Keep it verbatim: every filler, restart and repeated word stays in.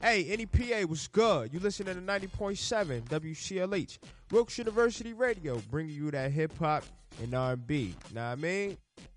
Hey, N E P A was good. You listening to ninety point seven W C L H, Wilkes University Radio, bringing you that hip hop and R and B. Know what I mean?